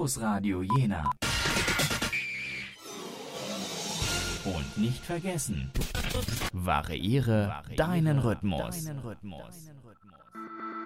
Campus Radio Jena. Und nicht vergessen, variiere deinen Rhythmus.